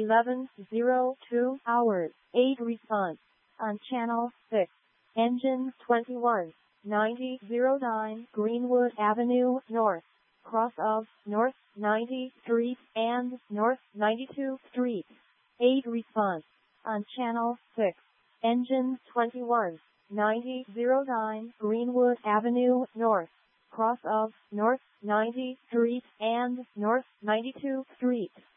11:02 hours. 8 response. On channel 6. Engine 21. 9009 Greenwood Avenue North. Cross of North 90th Street and North 92nd Street. 8 response. On channel 6. Engine 21. 9009 Greenwood Avenue North. Cross of North 90th Street and North 92nd Street.